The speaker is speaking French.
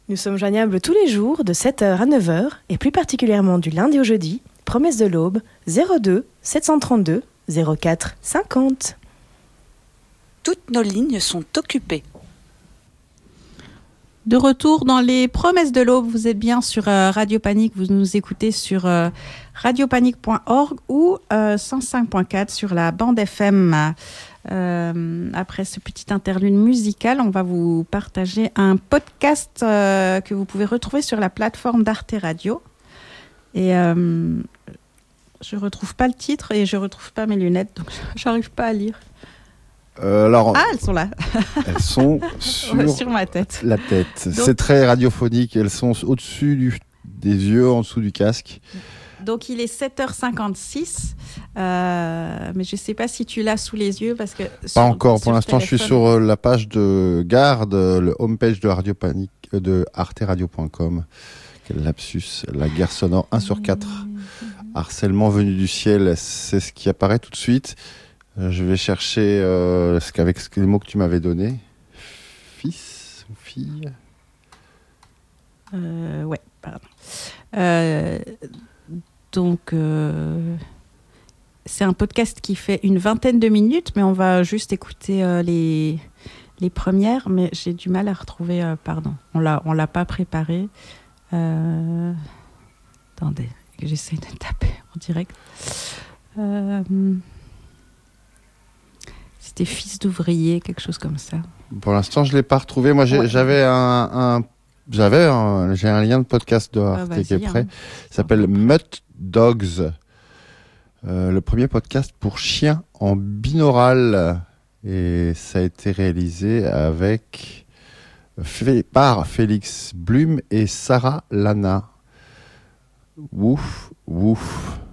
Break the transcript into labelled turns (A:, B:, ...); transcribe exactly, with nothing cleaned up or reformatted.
A: Nous sommes joignables tous les jours de sept heures à neuf heures et plus particulièrement du lundi au jeudi. Promesse de l'Aube, zéro deux sept cent trente-deux zéro quatre cinquante.
B: Toutes nos lignes sont occupées.
C: De retour dans les promesses de l'Aube, vous êtes bien sur euh, Radio Panique, vous nous écoutez sur euh, radio panique point org ou euh, cent cinq point quatre sur la bande F M. Euh, après ce petit interlude musical, on va vous partager un podcast euh, que vous pouvez retrouver sur la plateforme d'Arte Radio. Et euh, je retrouve pas le titre et je retrouve pas mes lunettes, donc j'arrive pas à lire.
D: Euh, alors,
C: ah, elles sont là.
D: Elles sont sur,
C: sur ma tête.
D: La tête.
C: Donc,
D: c'est très radiophonique. Elles sont au-dessus du, des yeux, en dessous du casque.
C: Donc, il est sept heures cinquante-six. Euh, mais je ne sais pas si tu l'as sous les yeux. Parce que
D: pas
C: sur,
D: encore.
C: sur
D: Pour l'instant,
C: téléphone.
D: je suis sur la page de Garde, le homepage de Radio Panique, de arte radio point com. Quel lapsus. La guerre sonore un sur quatre. Mmh. Harcèlement venu du ciel. C'est ce qui apparaît tout de suite. Je vais chercher euh, ce qu'avec les mots que tu m'avais donnés. Fils ou fille
C: euh, Ouais, pardon. Euh, donc, euh, c'est un podcast qui fait une vingtaine de minutes, mais on va juste écouter euh, les, les premières. Mais j'ai du mal à retrouver, euh, pardon, on l'a, on l'a pas préparé. Euh, attendez, j'essaie de taper en direct. Euh, C'était fils d'ouvrier, quelque chose comme ça.
D: Pour l'instant, je ne l'ai pas retrouvé. Moi, j'ai, ouais. j'avais un, un, j'avais un, j'ai un lien de podcast de Arte ah, qui est prêt. Hein. Ça s'appelle Mutt Dogs. Euh, le premier podcast pour chiens en binaural. Et ça a été réalisé avec, fait, par Félix Blum et Sarah Lana. Wouf, wouf.